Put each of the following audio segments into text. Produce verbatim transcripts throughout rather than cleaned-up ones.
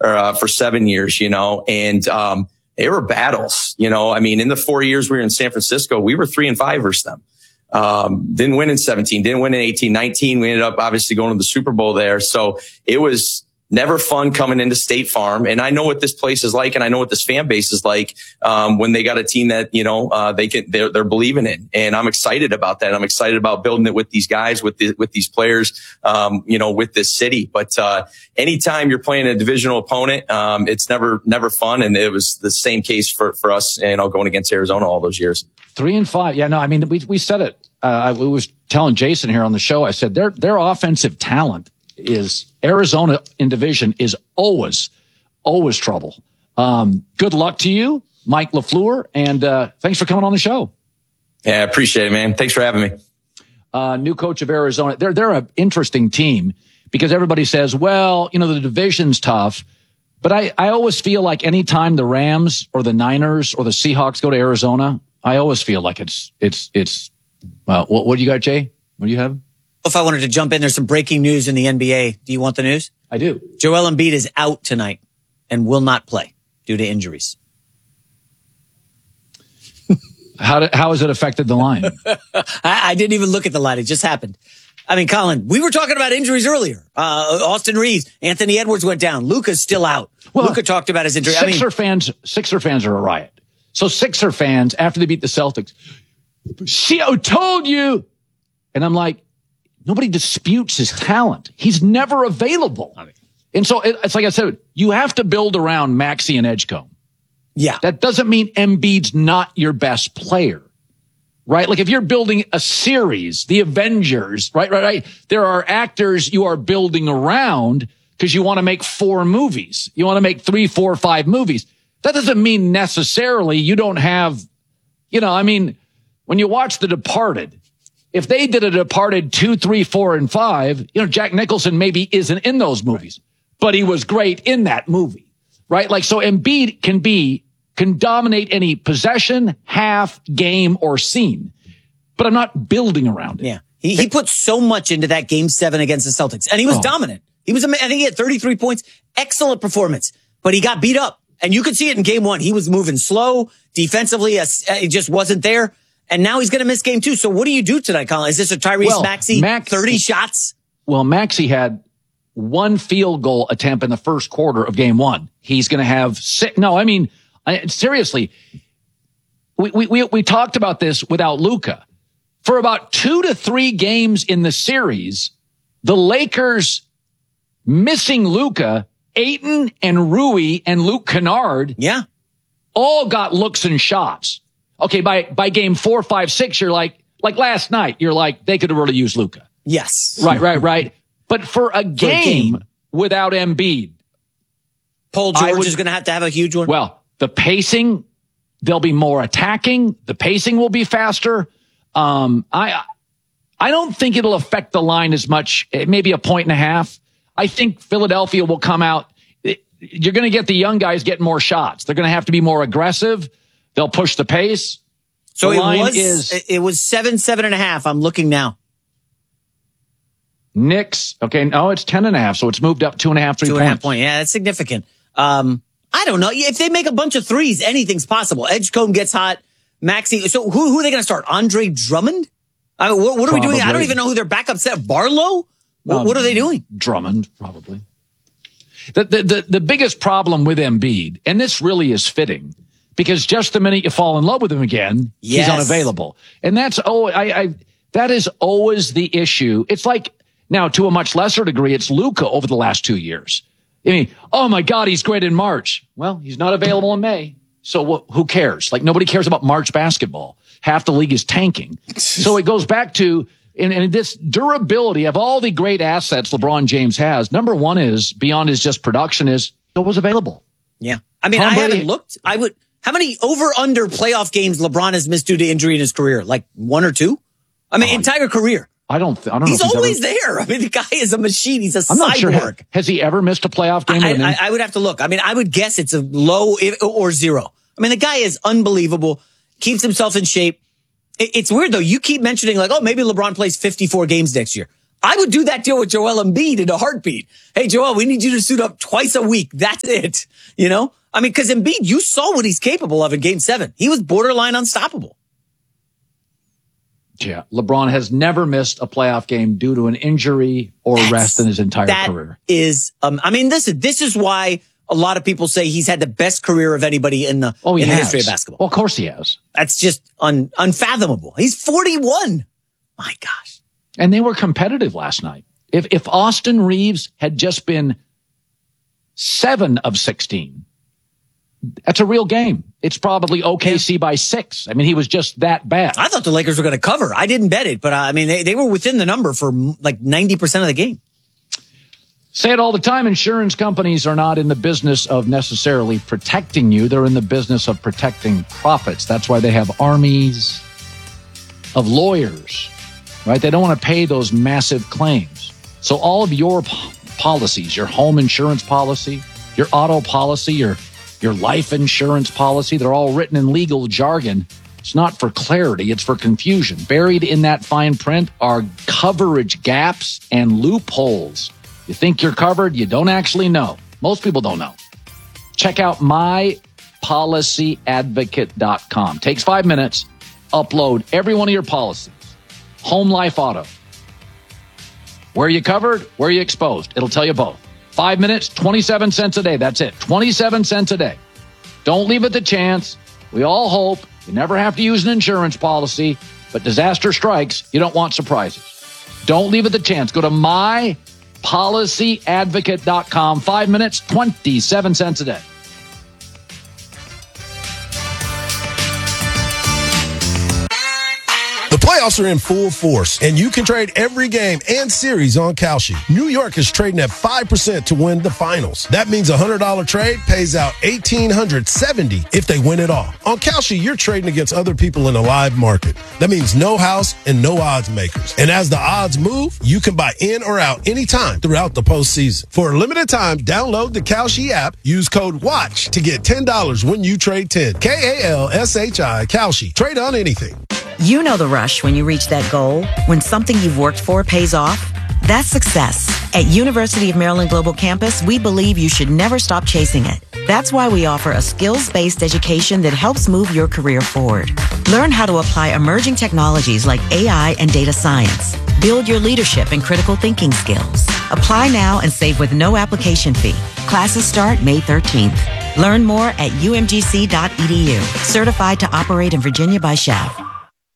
or, uh, for seven years, you know, and, um, they were battles, you know, I mean, in the four years we were in San Francisco, we were three and five versus them. Um, didn't win in seventeen, didn't win in eighteen, nineteen. We ended up obviously going to the Super Bowl there. So it was never fun coming into State Farm. And I know what this place is like, and I know what this fan base is like, um, when they got a team that, you know, uh, they can, they're, they're believing in. And I'm excited about that. I'm excited about building it with these guys, with the, with these players, um, you know, with this city. But, uh, anytime you're playing a divisional opponent, um, it's never, never fun. And it was the same case for, for us, you know, going against Arizona all those years. Three and five. Yeah, no, I mean, we, we said it. Uh, I was telling Jason here on the show, I said their, their offensive talent is Arizona in division is always, always trouble. Um, good luck to you, Mike LaFleur, and uh, thanks for coming on the show. Yeah, I appreciate it, man. Thanks for having me. Uh, new coach of Arizona. They're, they're an interesting team because everybody says, well, you know, the division's tough. But I, I always feel like anytime the Rams or the Niners or the Seahawks go to Arizona, I always feel like it's, it's, it's, uh, what, what do you got, Jay? What do you have? If I wanted to jump in, there's some breaking news in the N B A. Do you want the news? I do. Joel Embiid is out tonight and will not play due to injuries. How did, how has it affected the line? I, I didn't even look at the line. It just happened. I mean, Colin, we were talking about injuries earlier. Uh, Austin Reeves, Anthony Edwards went down. Luka's still out. Well, Luka talked about his injury. Sixer I mean, fans, Sixer fans are a riot. So Sixer fans, after they beat the Celtics, see, I told you. And I'm like, nobody disputes his talent. He's never available. And so it, it's like I said, you have to build around Maxey and Edgecombe. Yeah. That doesn't mean Embiid's not your best player, right? Like if you're building a series, the Avengers, right, right, right. There are actors you are building around because you want to make four movies. You want to make three, four, five movies. That doesn't mean necessarily you don't have, you know, I mean, when you watch The Departed, if they did a Departed two, three, four, and five, you know, Jack Nicholson maybe isn't in those movies, but he was great in that movie, right? Like, so Embiid can be, can dominate any possession, half, game, or scene, but I'm not building around it. Yeah. He, he put so much into that game seven against the Celtics, and he was oh. dominant. He was, I think he had thirty-three points, excellent performance, but he got beat up. And you could see it in game one. He was moving slow defensively. He just wasn't there. And now he's going to miss game two. So what do you do tonight, Colin? Is this a Tyrese well, Maxey, Max, thirty shots? Well, Maxey had one field goal attempt in the first quarter of game one. He's going to have six. No, I mean, I, seriously, we, we, we, we talked about this without Luka. For about two to three games in the series, the Lakers missing Luka, Ayton and Rui and Luke Kennard, yeah, all got looks and shots. Okay, by by game four, five, six, you're like, like last night, you're like, they could have really used Luka. Yes. Right, right, right. But for a game, for a game. without Embiid, Paul George would, is going to have to have a huge one. Well, the pacing, there'll be more attacking. The pacing will be faster. Um, I I don't think it'll affect the line as much. Maybe a point and a half. I think Philadelphia will come out. You're going to get the young guys getting more shots. They're going to have to be more aggressive. They'll push the pace. So the it line was, is, it was seven, seven and a half. I'm looking now. Knicks. Okay. No, it's ten and a half. So it's moved up two and a half, three two points. and a half point. Yeah, that's significant. Um, I don't know. If they make a bunch of threes, anything's possible. Edgecombe gets hot. Maxey. So who, who are they going to start? Andre Drummond? I mean, what, what are we doing? I don't even know who their backup set. Barlow? What, um, what are they doing? Drummond, probably. The, the, the, the biggest problem with Embiid, and this really is fitting, because just the minute you fall in love with him again, yes. he's unavailable. And that's, oh, I, I, that is always the issue. It's like, now to a much lesser degree, it's Luka over the last two years. I mean, oh my God, he's great in March. Well, he's not available in May. So what, who cares? Like nobody cares about March basketball. Half the league is tanking. So it goes back to, and, and this durability of all the great assets LeBron James has. Number one is beyond his just production is what was available. Yeah. I mean, Tom I Brady, haven't looked. I would, how many over under playoff games LeBron has missed due to injury in his career? Like one or two? I mean, uh, entire career. I don't, th- I don't he's know. He's always ever, there. I mean, the guy is a machine. He's a I'm not cyborg. Sure. Has he ever missed a playoff game? I, I, I would have to look. I mean, I would guess it's a low or zero. I mean, the guy is unbelievable. Keeps himself in shape. It, it's weird though. You keep mentioning like, oh, maybe LeBron plays fifty-four games next year. I would do that deal with Joel Embiid in a heartbeat. Hey, Joel, we need you to suit up twice a week. That's it. You know? I mean, because Embiid, you saw what he's capable of in game seven. He was borderline unstoppable. Yeah. LeBron has never missed a playoff game due to an injury or That's, rest in his entire that career. Is, um, I mean, this is, this is why a lot of people say he's had the best career of anybody in the, oh, he in the has. history of basketball. Well, of course he has. That's just un, unfathomable. He's forty-one. My gosh. And they were competitive last night. If if Austin Reeves had just been seven of sixteen, that's a real game. It's probably O K C yeah. by six. I mean, he was just that bad. I thought the Lakers were going to cover. I didn't bet it, but uh, I mean, they, they were within the number for like ninety percent of the game. Say it all the time. Insurance companies are not in the business of necessarily protecting you. They're in the business of protecting profits. That's why they have armies of lawyers, right? They don't want to pay those massive claims. So all of your p- policies, your home insurance policy, your auto policy, your, your life insurance policy, they're all written in legal jargon. It's not for clarity. It's for confusion. Buried in that fine print are coverage gaps and loopholes. You think you're covered, you don't actually know. Most people don't know. Check out my policy advocate dot com. Takes five minutes. Upload every one of your policies. Home, life, auto. Where are you covered? Where are you exposed? It'll tell you both. Five minutes, twenty-seven cents a day. That's it. twenty-seven cents a day. Don't leave it to chance. We all hope you never have to use an insurance policy, but disaster strikes. You don't want surprises. Don't leave it to chance. Go to my policy advocate dot com. Five minutes, twenty-seven cents a day. The playoffs are in full force, and you can trade every game and series on Kalshi. New York is trading at five percent to win the finals. That means a one hundred dollars trade pays out one thousand eight hundred seventy dollars if they win it all. On Kalshi, you're trading against other people in a live market. That means no house and no odds makers. And as the odds move, you can buy in or out anytime throughout the postseason. For a limited time, download the Kalshi app, use code WATCH to get ten dollars when you trade ten. K A L S H I, Kalshi. Trade on anything. You know the rush when you reach that goal, when something you've worked for pays off. That's success. At University of Maryland Global Campus, we believe you should never stop chasing it. That's why we offer a skills-based education that helps move your career forward. Learn how to apply emerging technologies like A I and data science. Build your leadership and critical thinking skills. Apply now and save with no application fee. Classes start May thirteenth. Learn more at U M G C dot E D U. Certified to operate in Virginia by S H A V.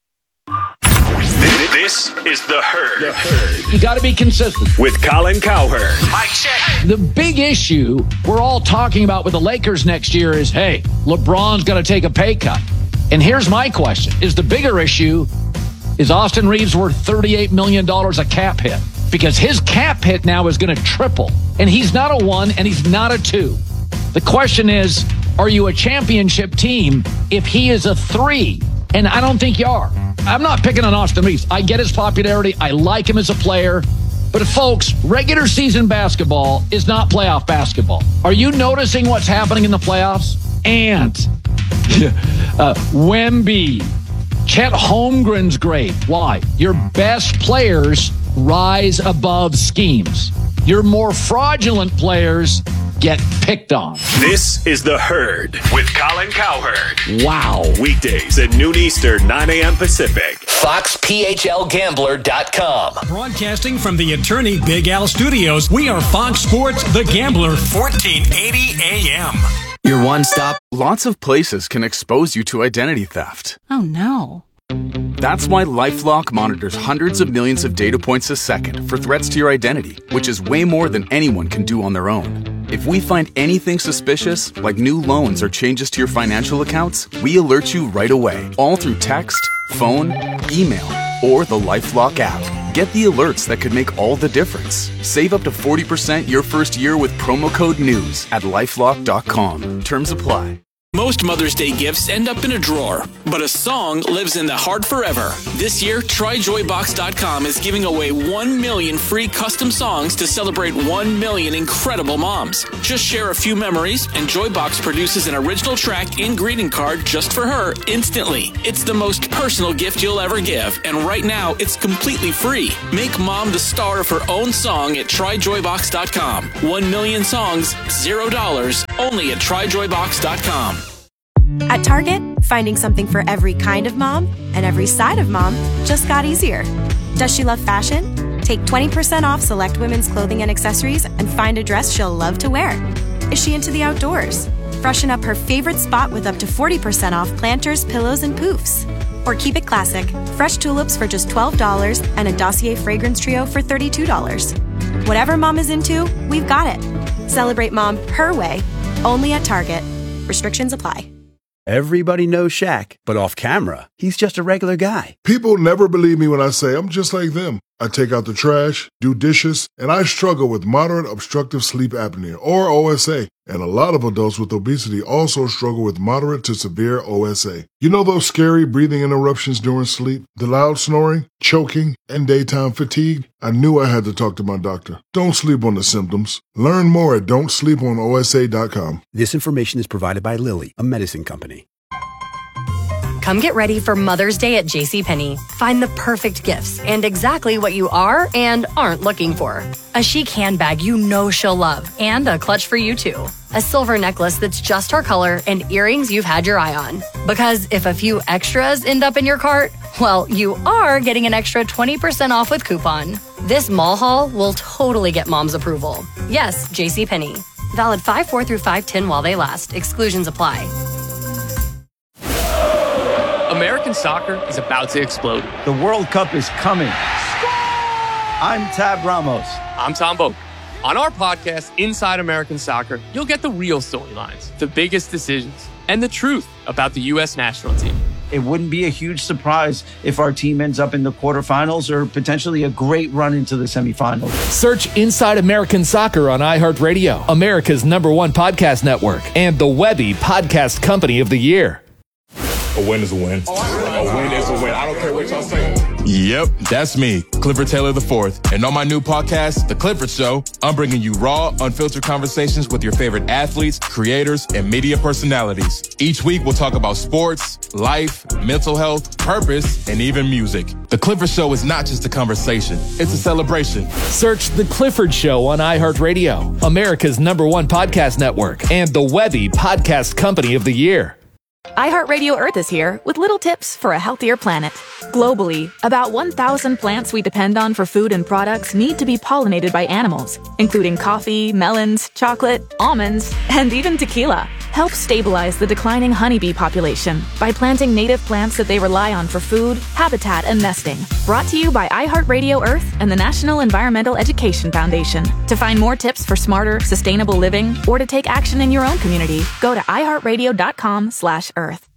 This is The Herd. The Herd. You got to be consistent. With Colin Cowherd. Mike check. The big issue we're all talking about with the Lakers next year is, hey, LeBron's going to take a pay cut. And here's my question. Is the bigger issue, is Austin Reeves worth thirty-eight million dollars a cap hit? Because his cap hit now is going to triple. And he's not a one and he's not a two. The question is, are you a championship team if he is a three? And I don't think you are. I'm not picking on Austin Reeves. I get his popularity. I like him as a player. But folks, regular season basketball is not playoff basketball. Are you noticing what's happening in the playoffs? Ant, uh, Wemby, Chet Holmgren's great. Why? Your best players rise above schemes. Your more fraudulent players get picked on. This is The Herd with Colin Cowherd. Wow. Weekdays at noon Eastern, nine a.m. Pacific. Fox P H L Gambler dot com. Broadcasting from the Attorney Big Al Studios, we are Fox Sports The Gambler, fourteen eighty A M. Your one stop. Lots of places can expose you to identity theft. Oh, no. That's why LifeLock monitors hundreds of millions of data points a second for threats to your identity, which is way more than anyone can do on their own. If we find anything suspicious, like new loans or changes to your financial accounts, we alert you right away, all through text, phone, email, or the LifeLock app. Get the alerts that could make all the difference. Save up to forty percent your first year with promo code NEWS at LifeLock dot com. Terms apply. Most Mother's Day gifts end up in a drawer, but a song lives in the heart forever. This year, try joy box dot com is giving away one million free custom songs to celebrate one million incredible moms. Just share a few memories, and Joybox produces an original track and greeting card just for her instantly. It's the most personal gift you'll ever give, and right now, it's completely free. Make mom the star of her own song at try joy box dot com. One million songs, zero dollars, only at try joy box dot com. At Target, finding something for every kind of mom and every side of mom just got easier. Does she love fashion? Take twenty percent off select women's clothing and accessories and find a dress she'll love to wear. Is she into the outdoors? Freshen up her favorite spot with up to forty percent off planters, pillows, and poofs. Or keep it classic, fresh tulips for just twelve dollars and a Dossier fragrance trio for thirty-two dollars. Whatever mom is into, we've got it. Celebrate mom her way, only at Target. Restrictions apply. Everybody knows Shaq, but off camera, he's just a regular guy. People never believe me when I say I'm just like them. I take out the trash, do dishes, and I struggle with moderate obstructive sleep apnea, or O S A. And a lot of adults with obesity also struggle with moderate to severe O S A. You know those scary breathing interruptions during sleep, the loud snoring, choking, and daytime fatigue? I knew I had to talk to my doctor. Don't sleep on the symptoms. Learn more at don't sleep on O S A dot com. This information is provided by Lilly, a medicine company. Come get ready for Mother's Day at JCPenney. Find the perfect gifts and exactly what you are and aren't looking for. A chic handbag you know she'll love and a clutch for you too. A silver necklace that's just her color and earrings you've had your eye on. Because if a few extras end up in your cart, well, you are getting an extra twenty percent off with coupon. This mall haul will totally get mom's approval. Yes, JCPenney. Valid five four through five ten while they last. Exclusions apply. American soccer is about to explode. The World Cup is coming. I'm Tab Ramos. I'm Tom Boak. On our podcast, Inside American Soccer, you'll get the real storylines, the biggest decisions, and the truth about the U S national team. It wouldn't be a huge surprise if our team ends up in the quarterfinals or potentially a great run into the semifinals. Search Inside American Soccer on iHeartRadio, America's number one podcast network, and the Webby Podcast Company of the Year. A win is a win. A win is a win. I don't care what y'all say. Yep, that's me, Clifford Taylor the fourth. And on my new podcast, The Clifford Show, I'm bringing you raw, unfiltered conversations with your favorite athletes, creators, and media personalities. Each week, we'll talk about sports, life, mental health, purpose, and even music. The Clifford Show is not just a conversation. It's a celebration. Search The Clifford Show on iHeartRadio, America's number one podcast network, and the Webby Podcast Company of the Year. iHeartRadio Earth is here with little tips for a healthier planet. Globally, about one thousand plants we depend on for food and products need to be pollinated by animals, including coffee, melons, chocolate, almonds, and even tequila. Help stabilize the declining honeybee population by planting native plants that they rely on for food, habitat, and nesting. Brought to you by iHeartRadio Earth and the National Environmental Education Foundation. To find more tips for smarter, sustainable living, or to take action in your own community, go to iHeartRadio.com slash Earth.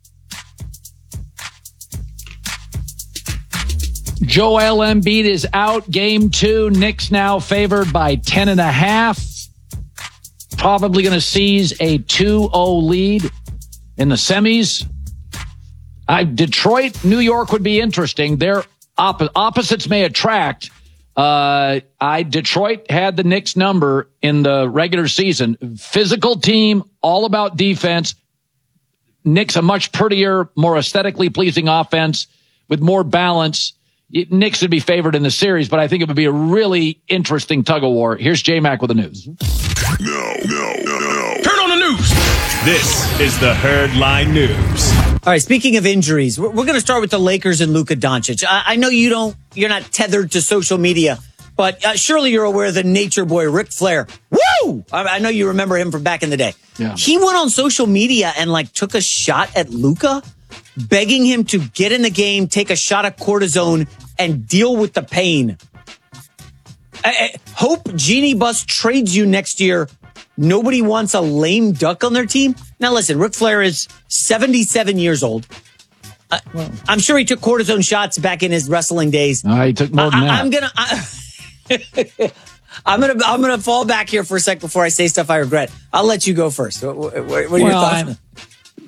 Joel Embiid is out. Game two. Knicks now favored by ten and a half. Probably going to seize a two oh lead in the semis. I, Detroit, New York would be interesting. Their op- opposites may attract. Uh, I Detroit had the Knicks number in the regular season. Physical team, all about defense. Knicks a much prettier, more aesthetically pleasing offense with more balance. Knicks would be favored in the series, but I think it would be a really interesting tug of war. Here's J-Mac with the news. No, no, no, no. Turn on the news. This is the Herd Line News. All right, speaking of injuries, we're, we're going to start with the Lakers and Luka Doncic. I, I know you don't, you're not tethered to social media, but uh, surely you're aware of the nature boy, Ric Flair. Woo! I, I know you remember him from back in the day. Yeah. He went on social media and like took a shot at Luka, begging him to get in the game, take a shot of cortisone, and deal with the pain. I, I hope Genie Bus trades you next year. Nobody wants a lame duck on their team. Now listen, Ric Flair is seventy-seven years old. Uh, I'm sure he took cortisone shots back in his wrestling days. No, he took more than I, that. I'm gonna, I, I'm gonna, I'm gonna fall back here for a sec before I say stuff I regret. I'll let you go first. What, what, what are your well, thoughts? I'm,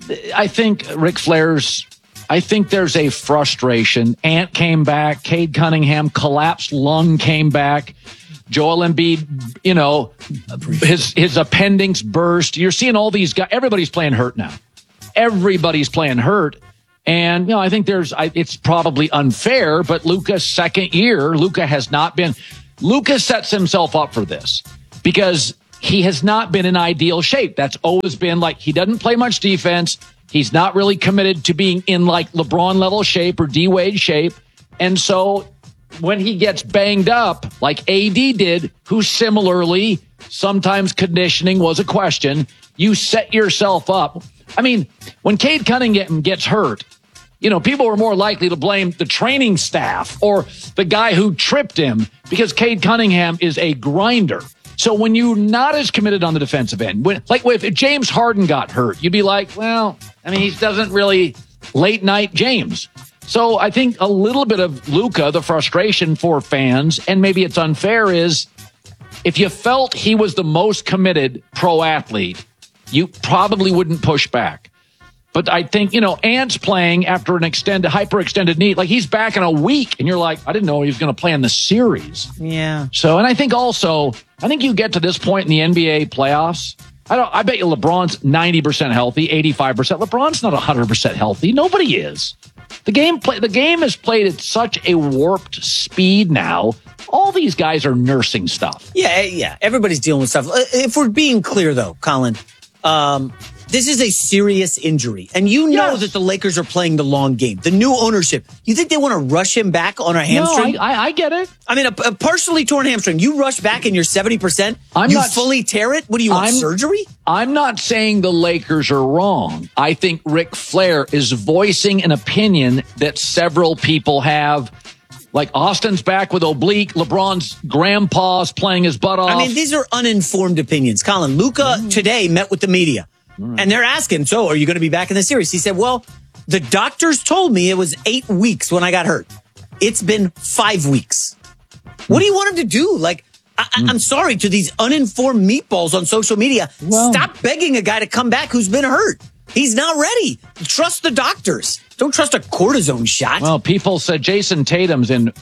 I think Ric Flair's, I think there's a frustration. Ant came back. Cade Cunningham, collapsed lung, came back. Joel Embiid, you know, his his appendix burst. You're seeing all these guys. Everybody's playing hurt now. Everybody's playing hurt. And, you know, I think there's, I, it's probably unfair, but Luka's second year, Luka has not been, Luka sets himself up for this because he has not been in ideal shape. That's always been like, he doesn't play much defense. He's not really committed to being in like LeBron level shape or D Wade shape. And so when he gets banged up like A D did, who similarly, sometimes conditioning was a question, you set yourself up. I mean, when Cade Cunningham gets hurt, you know, people were more likely to blame the training staff or the guy who tripped him because Cade Cunningham is a grinder. So when you're not as committed on the defensive end, when, like if James Harden got hurt, you'd be like, well, I mean, he doesn't really late night James. So I think a little bit of Luka, the frustration for fans, and maybe it's unfair, is if you felt he was the most committed pro athlete, you probably wouldn't push back. But I think, you know, Ant's playing after an extended, hyper-extended knee. Like, he's back in a week, and you're like, I didn't know he was going to play in the series. Yeah. So, and I think also, I think you get to this point in the N B A playoffs, I don't. I bet you LeBron's ninety percent healthy, eighty-five percent. LeBron's not one hundred percent healthy. Nobody is. The game play, the game is played at such a warped speed now. All these guys are nursing stuff. Yeah, yeah. Everybody's dealing with stuff. If we're being clear, though, Colin, um, this is a serious injury. And you know yes. that the Lakers are playing the long game. The new ownership. You think they want to rush him back on a hamstring? No, I, I, I get it. I mean, a, a partially torn hamstring. You rush back and you're seventy percent. I'm you not, fully tear it? What do you want, I'm, surgery? I'm not saying the Lakers are wrong. I think Ric Flair is voicing an opinion that several people have. Like, Austin's back with oblique. LeBron's grandpa's playing his butt off. I mean, these are uninformed opinions. Colin, Luka mm. today met with the media. Right. And they're asking, so are you going to be back in the series? He said, well, the doctors told me it was eight weeks when I got hurt. It's been five weeks. What do you want him to do? Like, I, mm. I'm sorry to these uninformed meatballs on social media. Well, stop begging a guy to come back who's been hurt. He's not ready. Trust the doctors. Don't trust a cortisone shot. Well, people said Jason Tatum's in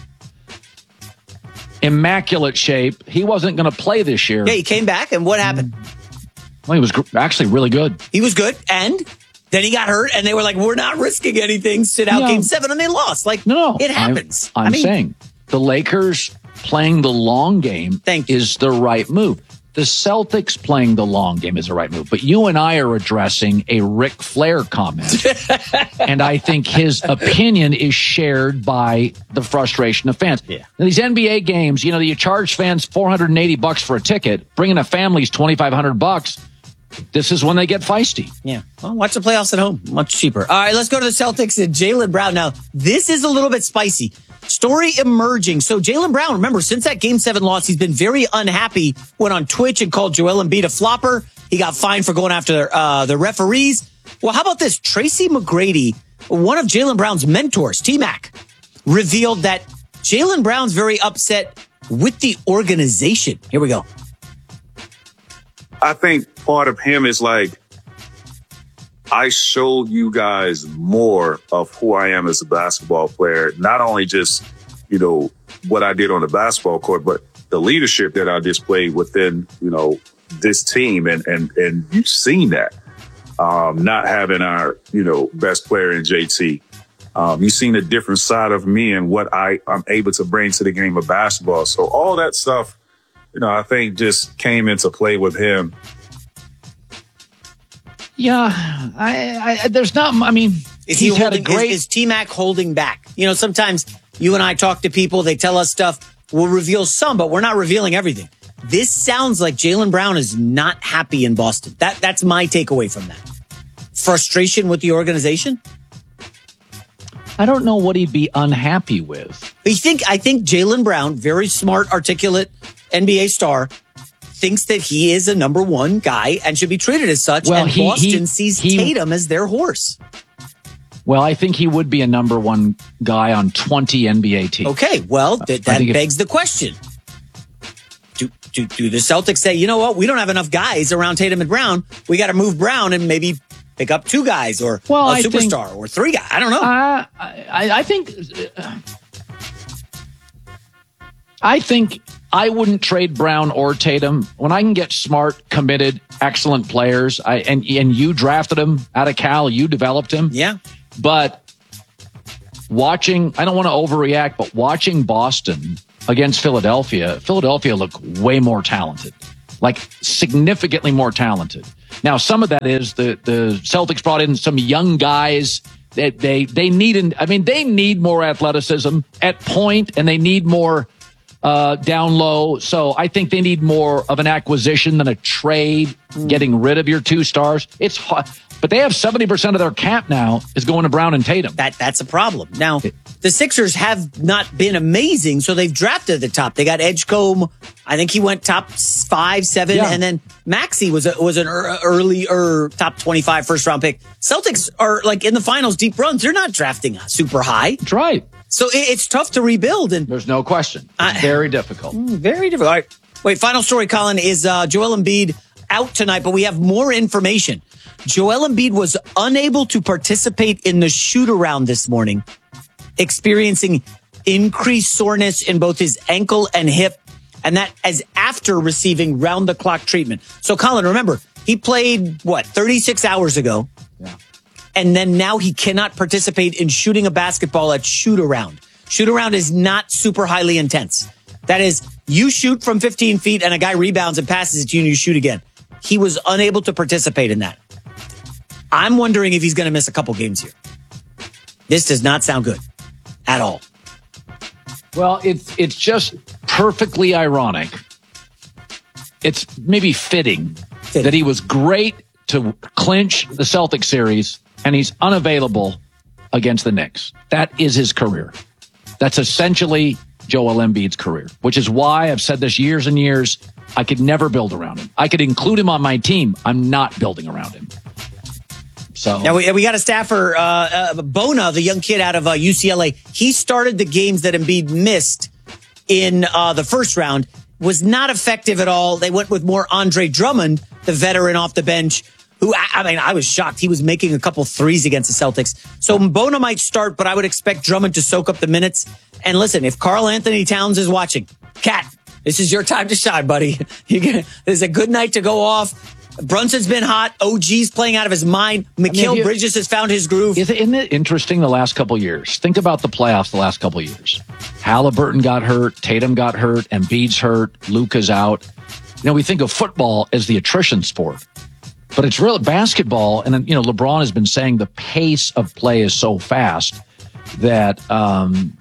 immaculate shape. He wasn't going to play this year. Yeah, he came back, and what happened? Well, he was gr- actually really good. He was good, and then he got hurt, and they were like, we're not risking anything. Sit out no. game seven, and they lost. Like, no, it happens. I'm, I'm I mean, saying the Lakers playing the long game is the right move. The Celtics playing the long game is the right move. But you and I are addressing a Ric Flair comment. And I think his opinion is shared by the frustration of fans. Yeah. Now, these N B A games, you know, you charge fans four hundred eighty bucks for a ticket, bringing a family's twenty-five hundred bucks. This is when they get feisty. Yeah. Well, watch the playoffs at home. Much cheaper. All right, let's go to the Celtics and Jaylen Brown. Now, this is a little bit spicy. Story emerging. So Jaylen Brown, remember, since that game seven loss, he's been very unhappy. Went on Twitch and called Joel Embiid a flopper. He got fined for going after uh, the referees. Well, how about this? Tracy McGrady, one of Jaylen Brown's mentors, T-Mac, revealed that Jaylen Brown's very upset with the organization. Here we go. I think part of him is like, I showed you guys more of who I am as a basketball player, not only just, you know, what I did on the basketball court, but the leadership that I displayed within, you know, this team. And, and, and you've seen that, um, not having our, you know, best player in J T. Um, you've seen a different side of me and what I, I'm able to bring to the game of basketball. So all that stuff, you know, I think just came into play with him. Yeah, I, I there's not, I mean, is he's he had holding, a great... Is, is T-Mac holding back? You know, sometimes you and I talk to people, they tell us stuff, we'll reveal some, but we're not revealing everything. This sounds like Jaylen Brown is not happy in Boston. That That's my takeaway from that. Frustration with the organization? I don't know what he'd be unhappy with. I think, I think Jaylen Brown, very smart, articulate N B A star, thinks that he is a number one guy and should be treated as such. Well, and he, Boston he, sees he, Tatum as their horse. Well, I think he would be a number one guy on twenty N B A teams. Okay, well, th- that begs the question. Do, do, do the Celtics say, you know what, we don't have enough guys around Tatum and Brown. We got to move Brown and maybe Pick up two guys or well, a I superstar think, or three guys. I don't know. Uh, I, I think... Uh, I think I wouldn't trade Brown or Tatum when I can get smart, committed, excellent players. I and and you drafted him out of Cal. You developed him. Yeah. But watching, I don't want to overreact, but watching Boston against Philadelphia, Philadelphia looked way more talented, like significantly more talented. Now, some of that is the the Celtics brought in some young guys. They they they need, I mean, they need more athleticism at point, and they need more. Uh, down low. So I think they need more of an acquisition than a trade, mm. getting rid of your two stars. It's hard, but they have seventy percent of their cap now is going to Brown and Tatum. That That's a problem. Now, the Sixers have not been amazing, so they've drafted at the top. They got Edgecombe. I think he went top five, seven, yeah. and then Maxey was a, was an early or top twenty-five first round pick. Celtics are like in the finals, deep runs. They're not drafting super high. That's right. So it's tough to rebuild. And there's no question. It's uh, very difficult. Very difficult. All right. Wait, final story, Colin, is uh, Joel Embiid out tonight, but we have more information. Joel Embiid was unable to participate in the shoot-around this morning, experiencing increased soreness in both his ankle and hip, and that as after receiving round-the-clock treatment. So, Colin, remember, he played, what, thirty-six hours ago? Yeah. And then now he cannot participate in shooting a basketball at shoot-around. Shoot-around is not super highly intense. That is, you shoot from fifteen feet and a guy rebounds and passes it to you and you shoot again. He was unable to participate in that. I'm wondering if he's going to miss a couple games here. This does not sound good at all. Well, it's it's just perfectly ironic. It's maybe fitting, fitting. that he was great to clinch the Celtics series, and he's unavailable against the Knicks. That is his career. That's essentially Joel Embiid's career, which is why I've said this years and years. I could never build around him. I could include him on my team. I'm not building around him. So now we, we got a staffer, uh, uh, Bona, the young kid out of uh, U C L A. He started the games that Embiid missed in uh, the first round. Was not effective at all. They went with more Andre Drummond, the veteran off the bench, who, I mean, I was shocked. He was making a couple threes against the Celtics. So Bona might start, but I would expect Drummond to soak up the minutes. And listen, if Karl Anthony Towns is watching, Cat, this is your time to shine, buddy. You get, this is a good night to go off. Brunson's been hot. O G's playing out of his mind. Mikal I mean, Bridges has found his groove. Isn't it interesting the last couple of years? Think about the playoffs the last couple of years. Halliburton got hurt. Tatum got hurt. Embiid's hurt. Luka's out. You know, we think of football as the attrition sport. But it's real basketball. And, you know, LeBron has been saying the pace of play is so fast that, um,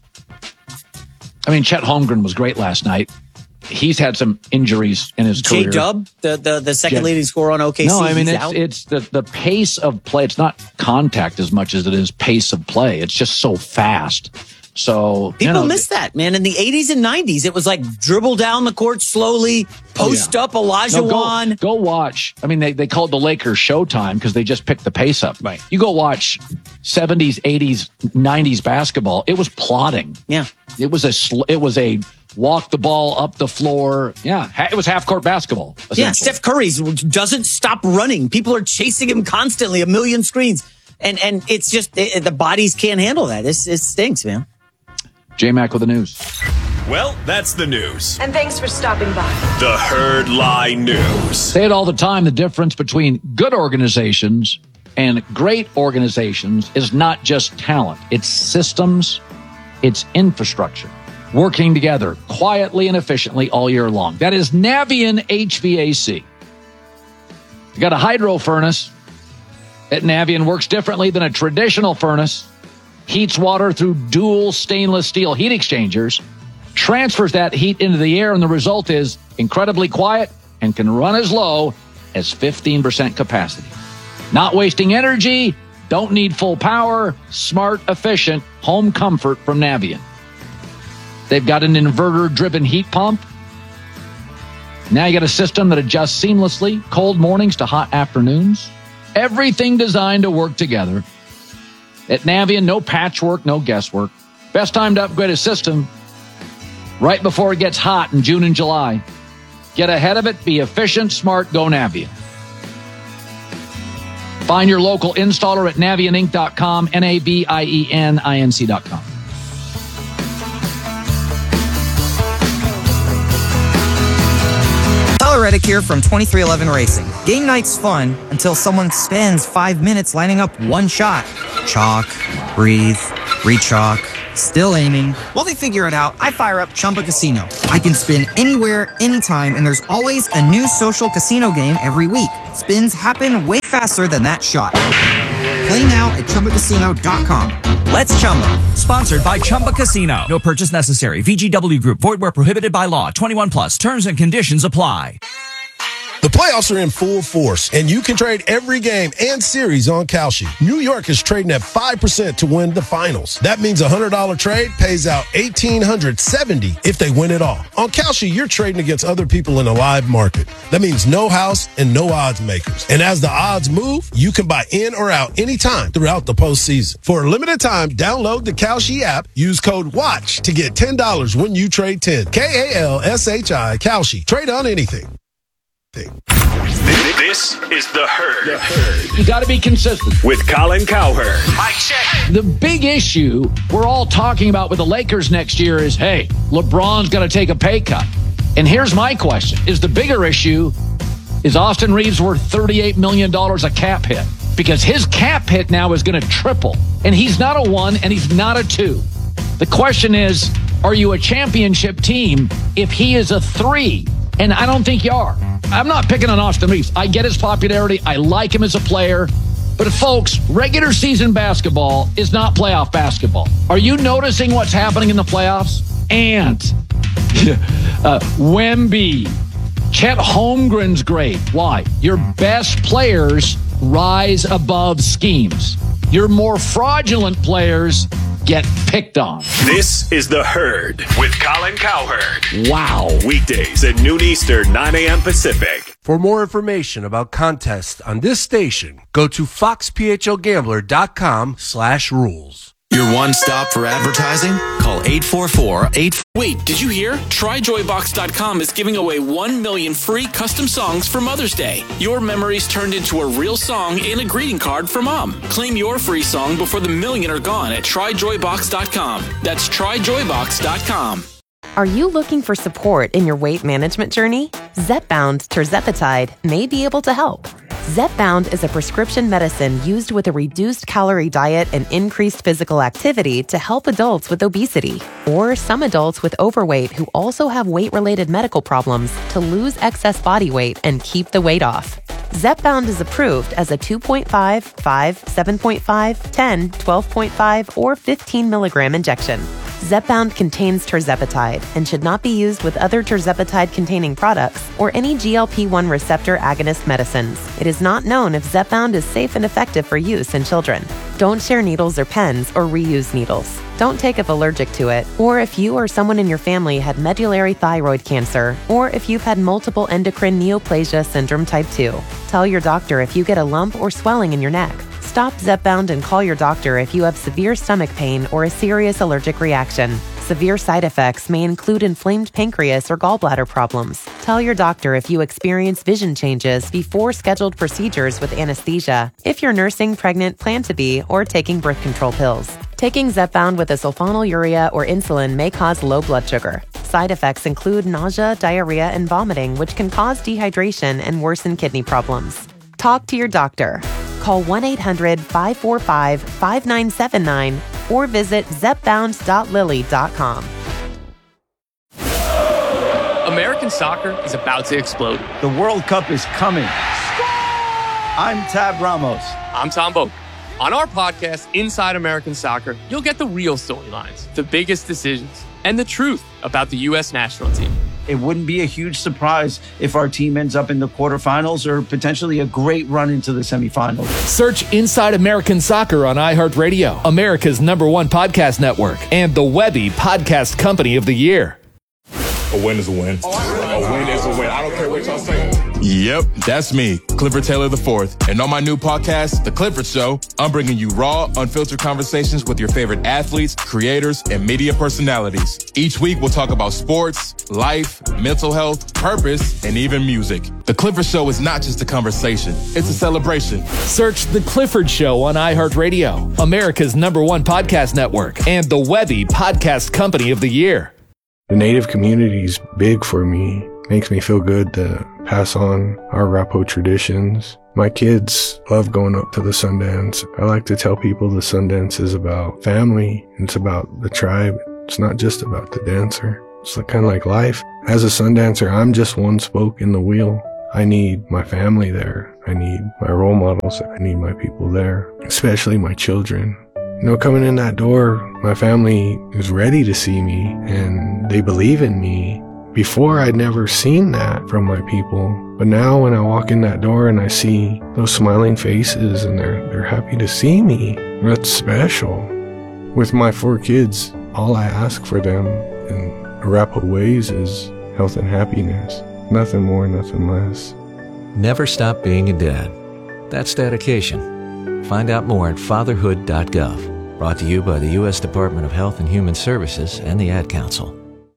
I mean, Chet Holmgren was great last night. He's had some injuries in his career. J-Dub, the, the, the second J- leading scorer on O K C. No, I mean, it's, out. it's the, the pace of play. It's not contact as much as it is pace of play. It's just so fast. So people you know, miss that, man. In the eighties and nineties, it was like dribble down the court slowly, post oh, yeah. up Olajuwon. No, go, go watch. I mean, they, they called the Lakers Showtime because they just picked the pace up. Right. You go watch seventies, eighties, nineties basketball. It was plodding. Yeah. It was a sl- it was a walk the ball up the floor. Yeah. It was half court basketball. Yeah. Steph Curry doesn't stop running. People are chasing him constantly, a million screens. And and it's just it, the bodies can't handle that. It's, it stinks, man. J-Mac with the news. Well, that's the news. And thanks for stopping by. The Herd Lie News. Say it all the time, the difference between good organizations and great organizations is not just talent. It's systems, it's infrastructure, working together quietly and efficiently all year long. That is Navien H V A C. You got a hydro furnace. At Navien works differently than a traditional furnace. Heats water through dual stainless steel heat exchangers, transfers that heat into the air, and the result is incredibly quiet and can run as low as fifteen percent capacity. Not wasting energy, don't need full power, smart, efficient, home comfort from Navien. They've got an inverter-driven heat pump. Now you got a system that adjusts seamlessly, cold mornings to hot afternoons. Everything designed to work together. At Navien, no patchwork, no guesswork. Best time to upgrade a system right before it gets hot in June and July. Get ahead of it, be efficient, smart, go Navien. Find your local installer at Navien Inc dot com, N A V I E N I N C dot com. Tyler Reddick here from twenty-three eleven Racing. Game night's fun until someone spends five minutes lining up one shot. Chalk, breathe, re-chalk, still aiming. While they figure it out, I fire up Chumba Casino. I can spin anywhere, anytime, and there's always a new social casino game every week. Spins happen way faster than that shot. Play now at Chumba Casino dot com. Let's Chumba. Sponsored by Chumba Casino. No purchase necessary. V G W Group. Void where prohibited by law. twenty-one plus. Terms and conditions apply. The playoffs are in full force, and you can trade every game and series on Kalshi. New York is trading at five percent to win the finals. That means a one hundred dollars trade pays out one thousand eight hundred seventy dollars if they win it all. On Kalshi, you're trading against other people in a live market. That means no house and no odds makers. And as the odds move, you can buy in or out anytime throughout the postseason. For a limited time, download the Kalshi app. Use code WATCH to get ten dollars when you trade ten. K A L S H I, Kalshi. Trade on anything. This is The Herd. The Herd. You got to be consistent. With Colin Cowherd. Mike check. The big issue we're all talking about with the Lakers next year is, hey, LeBron's going to take a pay cut. And here's my question. Is the bigger issue, is Austin Reeves worth thirty-eight million dollars a cap hit? Because his cap hit now is going to triple. And he's not a one and he's not a two. The question is, are you a championship team if he is a three? And I don't think you are. I'm not picking on Austin Reeves. I get his popularity. I like him as a player. But folks, regular season basketball is not playoff basketball. Are you noticing what's happening in the playoffs? And uh, Wemby, Chet Holmgren's great. Why? Your best players rise above schemes. Your more fraudulent players get picked on. This is The Herd with Colin Cowherd. Wow. Weekdays at noon Eastern, nine a.m. Pacific. For more information about contests on this station, go to fox p h l gambler dot com slash rules. Your one stop for advertising? Call eight four four eight. Wait, did you hear? Try joy box dot com is giving away one million free custom songs for Mother's Day. Your memories turned into a real song and a greeting card for Mom. Claim your free song before the million are gone at try joy box dot com. That's try joy box dot com. Are you looking for support in your weight management journey? Zepbound tirzepatide may be able to help. Zepbound is a prescription medicine used with a reduced calorie diet and increased physical activity to help adults with obesity, or some adults with overweight who also have weight-related medical problems to lose excess body weight and keep the weight off. Zepbound is approved as a two point five, five, seven point five, ten, twelve point five, or fifteen milligram injection. Zepbound contains tirzepatide and should not be used with other tirzepatide-containing products or any G L P one receptor agonist medicines. It is not known if Zepbound is safe and effective for use in children. Don't share needles or pens or reuse needles. Don't take if allergic to it, or if you or someone in your family had medullary thyroid cancer, or if you've had multiple endocrine neoplasia syndrome type two. Tell your doctor if you get a lump or swelling in your neck. Stop Zepbound and call your doctor if you have severe stomach pain or a serious allergic reaction. Severe side effects may include inflamed pancreas or gallbladder problems. Tell your doctor if you experience vision changes before scheduled procedures with anesthesia, if you're nursing, pregnant, plan to be, or taking birth control pills. Taking Zepbound with a sulfonylurea or insulin may cause low blood sugar. Side effects include nausea, diarrhea, and vomiting, which can cause dehydration and worsen kidney problems. Talk to your doctor. Call one eight hundred, five four five, five nine seven nine or visit zepbound dot lilly dot com. American soccer is about to explode. The World Cup is coming. I'm Tab Ramos. I'm Tom Boak. On our podcast, Inside American Soccer, you'll get the real storylines, the biggest decisions, and the truth about the U S national team. It wouldn't be a huge surprise if our team ends up in the quarterfinals or potentially a great run into the semifinals. Search Inside American Soccer on iHeartRadio, America's number one podcast network, and the Webby Podcast Company of the Year. A win is a win. A win is a win. I don't care what y'all say. Yep, that's me, Clifford Taylor the fourth. And on my new podcast, The Clifford Show, I'm bringing you raw, unfiltered conversations with your favorite athletes, creators, and media personalities. Each week, we'll talk about sports, life, mental health, purpose, and even music. The Clifford Show is not just a conversation, it's a celebration. Search The Clifford Show on iHeartRadio, America's number one podcast network, and the Webby Podcast Company of the Year. The Native community is big for me. Makes me feel good to pass on our Arapaho traditions. My kids love going up to the Sundance. I like to tell people the Sundance is about family. It's about the tribe. It's not just about the dancer. It's kind of like life. As a Sundancer, I'm just one spoke in the wheel. I need my family there. I need my role models. I need my people there, especially my children. You know, coming in that door, my family is ready to see me and they believe in me. Before, I'd never seen that from my people. But now when I walk in that door and I see those smiling faces and they're, they're happy to see me, that's special. With my four kids, all I ask for them in Arapaho ways is health and happiness. Nothing more, nothing less. Never stop being a dad. That's dedication. Find out more at fatherhood dot gov. Brought to you by the U S Department of Health and Human Services and the Ad Council.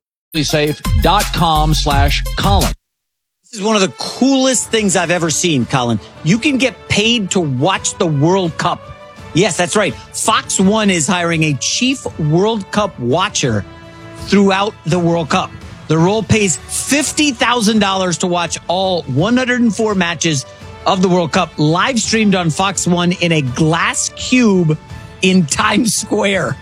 Safe.com slash Colin. This is one of the coolest things I've ever seen, Colin. You can get paid to watch the World Cup. Yes, that's right. Fox One is hiring a chief World Cup watcher throughout the World Cup. The role pays fifty thousand dollars to watch all one hundred four matches of the World Cup live streamed on Fox One in a glass cube in Times Square.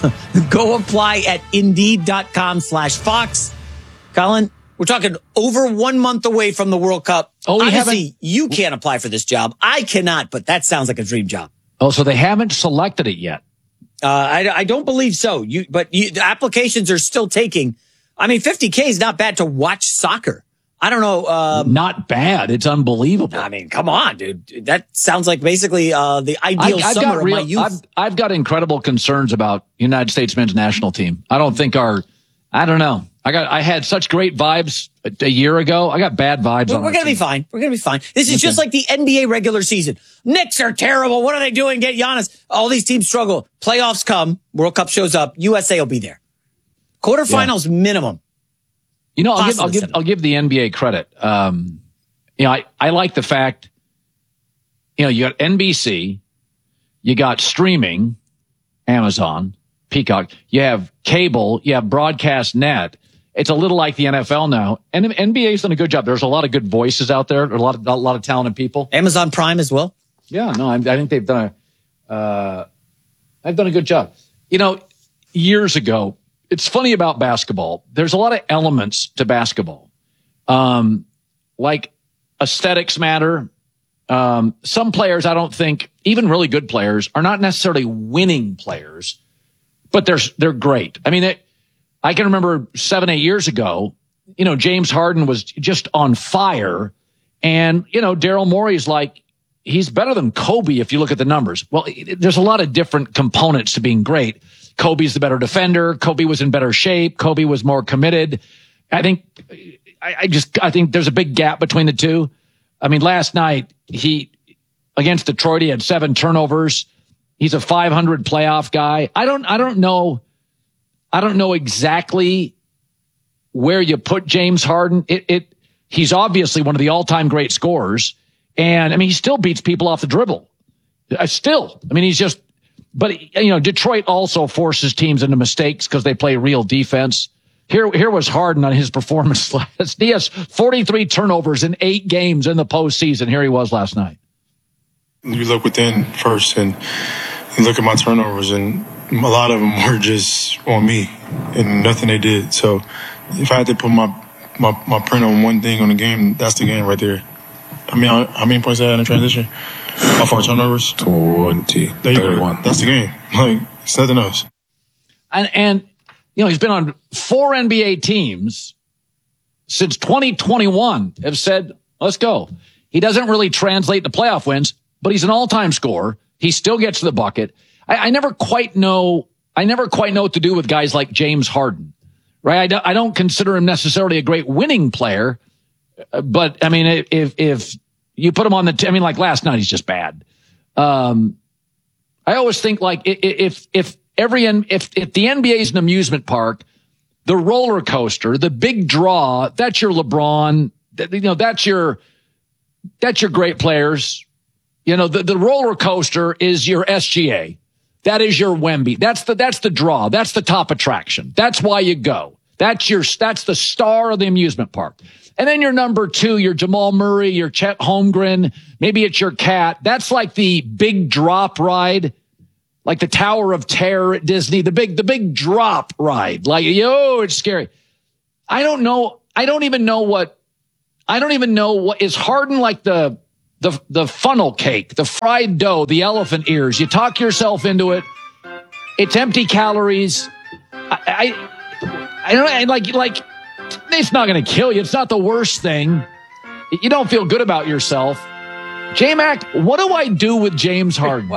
Go apply at Indeed.com slash Fox. Colin, we're talking over one month away from the World Cup. Oh, Obviously, you can't apply for this job. I cannot, but that sounds like a dream job. Oh, so they haven't selected it yet? Uh, I, I don't believe so. You, but you, the applications are still taking. I mean, fifty K is not bad to watch soccer. I don't know. Um, not bad. It's unbelievable. I mean, come on, dude. That sounds like basically uh, the ideal I, I've summer got real, of my youth. I've, I've got incredible concerns about United States men's national team. I don't think our, I don't know. I got, I had such great vibes a, a year ago. I got bad vibes. We're, on we're going to be fine. We're going to be fine. This is okay. Just like the N B A regular season. Knicks are terrible. What are they doing? Get Giannis. All these teams struggle. Playoffs come. World Cup shows up. U S A will be there. Quarterfinals yeah. minimum. You know, I'll give, I'll give, I'll give the N B A credit. Um, you know, I, I like the fact, you know, you got N B C, you got streaming, Amazon, Peacock, you have cable, you have broadcast net. It's a little like the N F L now. And the N B A's done a good job. There's a lot of good voices out there. A lot of, a lot of talented people. Amazon Prime as well. Yeah, no, I, I think they've done a, uh, I've done a good job. You know, years ago, it's funny about basketball. There's a lot of elements to basketball. Um, like aesthetics matter. Um, some players, I don't think, even really good players, are not necessarily winning players, but they're, they're great. I mean, it, I can remember seven, eight years ago, you know, James Harden was just on fire. And, you know, Daryl Morey's like, he's better than Kobe if you look at the numbers. Well, it, there's a lot of different components to being great. Kobe's the better defender. Kobe was in better shape. Kobe was more committed. I think, I, I just, I think there's a big gap between the two. I mean, last night he, against Detroit, he had seven turnovers. He's a five hundred playoff guy. I don't, I don't know. I don't know exactly where you put James Harden. It, it, he's obviously one of the all-time great scorers. And I mean, he still beats people off the dribble. Uh, still, I mean, he's just, but, you know, Detroit also forces teams into mistakes because they play real defense. Here, here was Harden on his performance last. He has forty-three turnovers in eight games in the postseason. Here he was last night. You look within first and you look at my turnovers, and a lot of them were just on me and nothing they did. So if I had to put my, my, my print on one thing on the game, that's the game right there. I mean, how many points I had in transition? Off our turnovers? twenty. There you go. That's the game. Like, it's nothing else. And, and, you know, he's been on four N B A teams since twenty twenty-one have said, let's go. He doesn't really translate to playoff wins, but he's an all-time scorer. He still gets to the bucket. I, I never quite know, I never quite know what to do with guys like James Harden, right? I, do, I don't consider him necessarily a great winning player. But I mean, if if you put him on the, t- I mean, like last night, he's just bad. Um, I always think like if if every if if the N B A is an amusement park, the roller coaster, the big draw, that's your LeBron. You know, that's your that's your great players. You know, the, the roller coaster is your S G A. That is your Wemby. That's the that's the draw. That's the top attraction. That's why you go. That's your that's the star of the amusement park. And then your number two, your Jamal Murray, your Chet Holmgren, maybe it's your cat. That's like the big drop ride, like the Tower of Terror at Disney, the big the big drop ride. Like, yo, it's scary. I don't know. I don't even know what. I don't even know what is Harden like the the the funnel cake, the fried dough, the elephant ears. You talk yourself into it. It's empty calories. I I, I don't know. Like like. It's not going to kill you. It's not the worst thing. You don't feel good about yourself. J-Mac, what do I do with James Harden?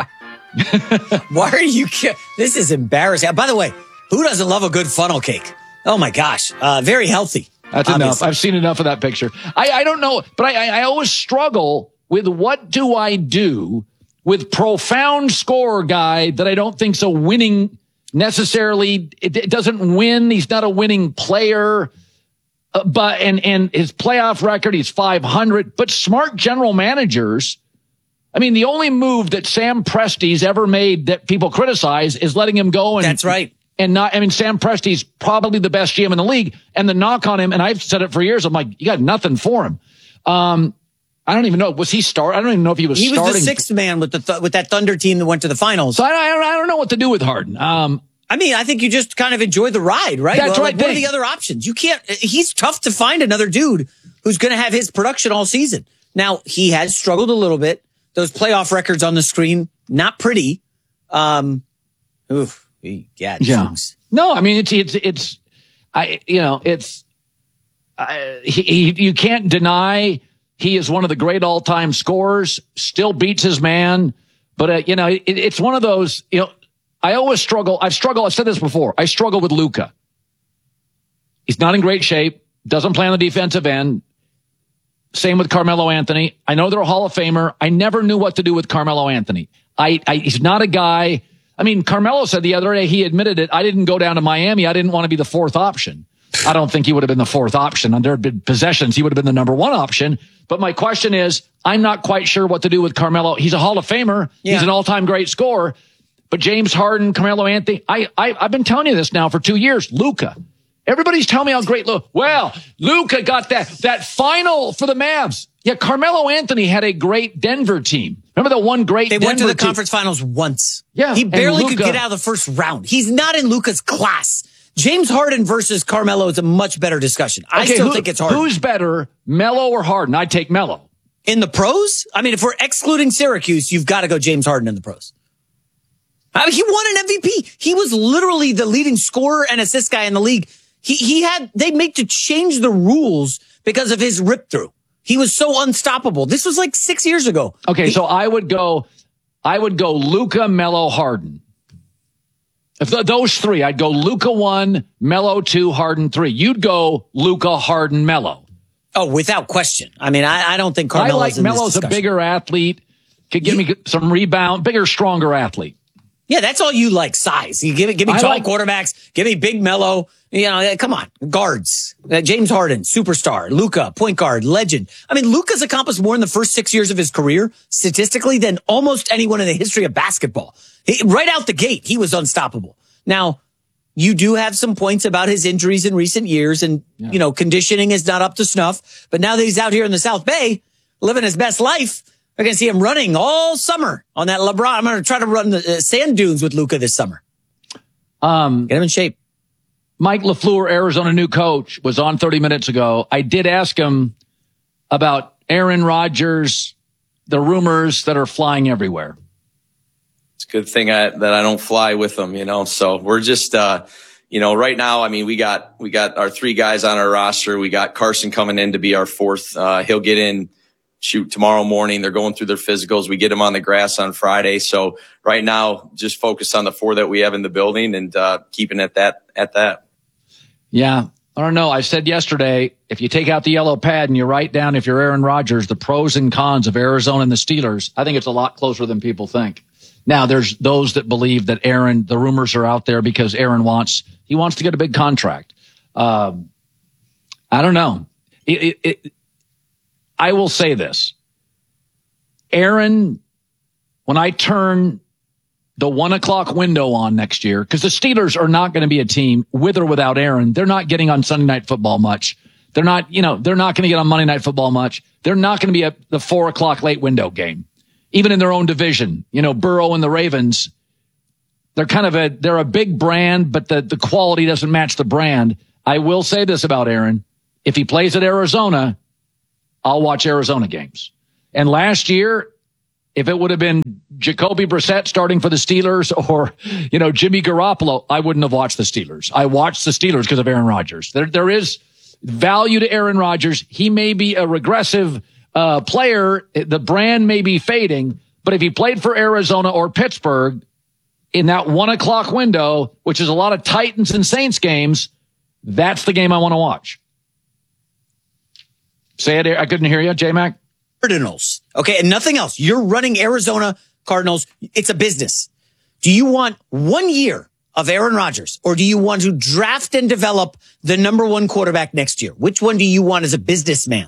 Why are you... This is embarrassing. By the way, who doesn't love a good funnel cake? Oh, my gosh. Uh, very healthy. That's obviously enough. I've seen enough of that picture. I, I don't know, but I, I always struggle with what do I do with profound scorer guy that I don't think's a winning necessarily. It, it doesn't win. He's not a winning player. Uh, but and and his playoff record, he's five hundred. But smart general managers, I mean, the only move that Sam Presti's ever made that people criticize is letting him go. And that's right. And not, I mean, Sam Presti's probably the best G M in the league. And the knock on him, and I've said it for years, I'm like, you got nothing for him. Um, I don't even know. Was he start? I don't even know if he was. He starting. was the sixth man with the th- with that Thunder team that went to the finals. So I, I don't I don't know what to do with Harden. Um. I mean, I think you just kind of enjoy the ride, right? That's well, right. Like, what are the other options? You can't, he's tough to find another dude who's going to have his production all season. Now, he has struggled a little bit. Those playoff records on the screen, not pretty. Um, oof, yeah. Yeah. No, I mean, it's, it's, it's, I, you know, it's, I, he, he, you can't deny he is one of the great all time scorers, still beats his man. But, uh, you know, it, it's one of those, you know, I always struggle. I've struggled. I've said this before. I struggle with Luka. He's not in great shape. Doesn't play on the defensive end. Same with Carmelo Anthony. I know they're a Hall of Famer. I never knew what to do with Carmelo Anthony. I, I he's not a guy. I mean, Carmelo said the other day, he admitted it. I didn't go down to Miami. I didn't want to be the fourth option. I don't think he would have been the fourth option. On there had been possessions, he would have been the number one option. But my question is, I'm not quite sure what to do with Carmelo. He's a Hall of Famer. Yeah. He's an all-time great scorer. But James Harden, Carmelo Anthony, I, I, I've been telling you this now for two years. Luka. Everybody's telling me how great Luka. Well, Luka got that, that final for the Mavs. Yeah, Carmelo Anthony had a great Denver team. Remember the one great They Denver went to the team? conference finals once. Yeah. He barely Luka, could get out of the first round. He's not in Luka's class. James Harden versus Carmelo is a much better discussion. I okay, still who, think it's Harden. Who's better, Melo or Harden? I'd take Melo. In the pros? I mean, if we're excluding Syracuse, you've got to go James Harden in the pros. I mean, he won an M V P. He was literally the leading scorer and assist guy in the league. He he had, they made to change the rules because of his rip through. He was so unstoppable. This was like six years ago. Okay, he, so I would go, I would go Luka, Melo, Harden. If th- those three, I'd go Luka one, Melo two, Harden three. You'd go Luka, Harden, Melo. Oh, without question. I mean, I, I don't think Carmelo's I like in Melo's this a bigger athlete. Could give yeah. me some rebound, bigger, stronger athlete. Yeah, that's all you like, size. You give me, give me tall like, quarterbacks, give me big Melo. You know, come on, guards. Uh, James Harden, superstar. Luka, point guard, legend. I mean, Luka's accomplished more in the first six years of his career, statistically, than almost anyone in the history of basketball. He, right out the gate, he was unstoppable. Now, you do have some points about his injuries in recent years, and, yeah. you know, conditioning is not up to snuff. But now that he's out here in the South Bay, living his best life, we're going to see him running all summer on that LeBron. I'm going to try to run the uh, sand dunes with Luka this summer. Um, Get him in shape. Mike LaFleur, Arizona new coach, was on thirty minutes ago. I did ask him about Aaron Rodgers, the rumors that are flying everywhere. It's a good thing I, that I don't fly with them, you know. So we're just, uh, you know, right now, I mean, we got we got our three guys on our roster. We got Carson coming in to be our fourth. Uh, he'll get in. Shoot, tomorrow morning, they're going through their physicals. We get them on the grass on Friday. So right now, just focus on the four that we have in the building and uh, keeping it that at that. Yeah. I don't know. I said yesterday, if you take out the yellow pad and you write down, if you're Aaron Rodgers, the pros and cons of Arizona and the Steelers, I think it's a lot closer than people think. Now, there's those that believe that Aaron, the rumors are out there because Aaron wants, he wants to get a big contract. Um, I don't know. It, it, it, I will say this. Aaron, when I turn the one o'clock window on next year, because the Steelers are not going to be a team with or without Aaron. They're not getting on Sunday Night Football much. They're not, you know, they're not going to get on Monday Night Football much. They're not going to be at the four o'clock late window game, even in their own division. You know, Burrow and the Ravens, they're kind of a, they're a big brand, but the, the quality doesn't match the brand. I will say this about Aaron. If he plays at Arizona, I'll watch Arizona games. And last year, if it would have been Jacoby Brissett starting for the Steelers or, you know, Jimmy Garoppolo, I wouldn't have watched the Steelers. I watched the Steelers because of Aaron Rodgers. There, there is value to Aaron Rodgers. He may be a regressive uh, player. The brand may be fading, but if he played for Arizona or Pittsburgh in that one o'clock window, which is a lot of Titans and Saints games, that's the game I want to watch. Say it. I couldn't hear you, J-Mac. Cardinals. Okay, and nothing else. You're running Arizona Cardinals. It's a business. Do you want one year of Aaron Rodgers, or do you want to draft and develop the number one quarterback next year? Which one do you want as a businessman?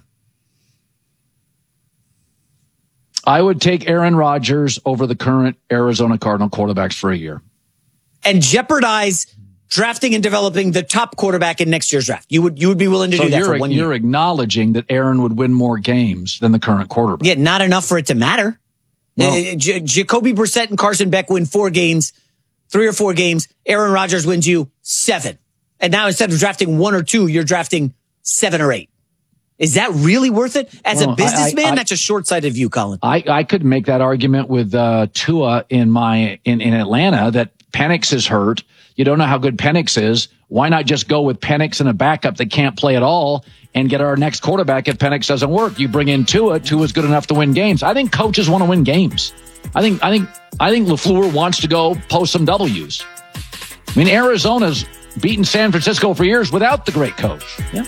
I would take Aaron Rodgers over the current Arizona Cardinal quarterbacks for a year. And jeopardize drafting and developing the top quarterback in next year's draft. You would you would be willing to so do that you're, for one you're year. acknowledging that Aaron would win more games than the current quarterback. Yeah, not enough for it to matter. Well, uh, J- Jacoby Brissett and Carson Beck win four games, three or four games. Aaron Rodgers wins you seven. And now instead of drafting one or two, you're drafting seven or eight. Is that really worth it? As well, a businessman, I, I, that's a short-sighted view, Colin. I, I could make that argument with uh, Tua in my in, in Atlanta that Penix is hurt. You don't know how good Penix is. Why not just go with Penix and a backup that can't play at all and get our next quarterback if Penix doesn't work? You bring in Tua. Tua's good enough to win games. I think coaches want to win games. I think I think I think LaFleur wants to go post some W's. I mean, Arizona's beaten San Francisco for years without the great coach. Yeah.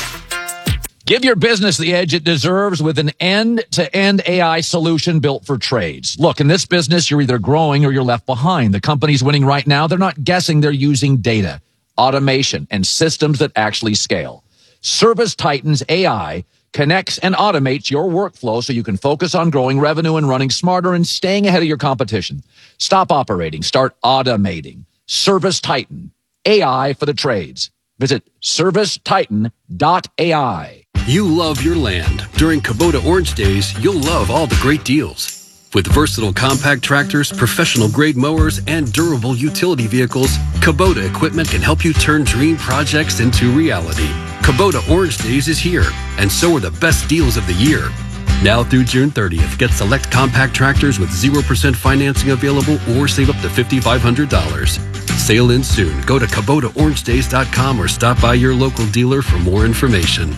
Give your business the edge it deserves with an end-to-end A I solution built for trades. Look, in this business, you're either growing or you're left behind. The companies winning right now, they're not guessing, they're using data, automation, and systems that actually scale. ServiceTitan's A I connects and automates your workflow so you can focus on growing revenue and running smarter and staying ahead of your competition. Stop operating. Start automating. ServiceTitan, A I for the trades. Visit service titan dot A I. You love your land. During Kubota Orange Days, you'll love all the great deals. With versatile compact tractors, professional-grade mowers, and durable utility vehicles, Kubota equipment can help you turn dream projects into reality. Kubota Orange Days is here, and so are the best deals of the year. Now through June thirtieth, get select compact tractors with zero percent financing available or save up to five thousand five hundred dollars. Sail in soon. Go to Kubota Orange Days dot com or stop by your local dealer for more information.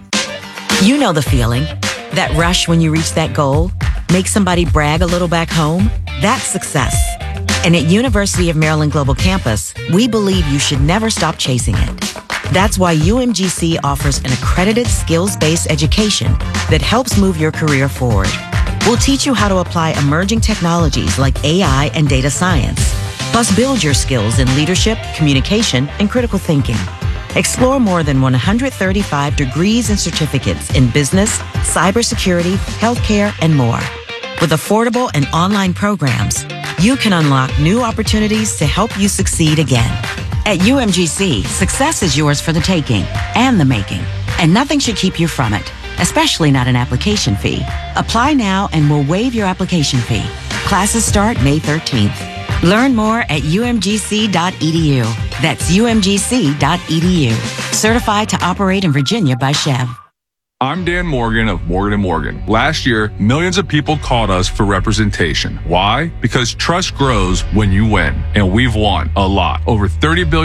You know the feeling. That rush when you reach that goal. Make somebody brag a little back home. That's success. And at University of Maryland Global Campus, we believe you should never stop chasing it. That's why U M G C offers an accredited skills-based education that helps move your career forward. We'll teach you how to apply emerging technologies like A I and data science. Plus, build your skills in leadership, communication, and critical thinking. Explore more than one hundred thirty-five degrees and certificates in business, cybersecurity, healthcare, and more. With affordable and online programs, you can unlock new opportunities to help you succeed again. At U M G C, success is yours for the taking and the making, and nothing should keep you from it, especially not an application fee. Apply now and we'll waive your application fee. Classes start May thirteenth. Learn more at U M G C dot E D U. That's U M G C dot E D U. Certified to operate in Virginia by Chev. I'm Dan Morgan of Morgan and Morgan. Last year, millions of people called us for representation. Why? Because trust grows when you win. And we've won a lot. Over thirty billion dollars